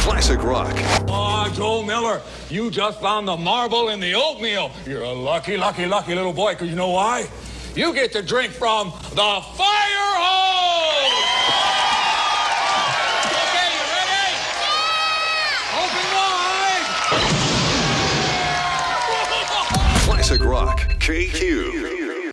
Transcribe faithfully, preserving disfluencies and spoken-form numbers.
Classic rock. Oh, Joel Miller, you just found the marble in the oatmeal. You're a lucky, lucky, lucky little boy, because you know why? You get to drink from the fire hose! Okay, you ready? Yeah! Open wide! Classic rock. K Q.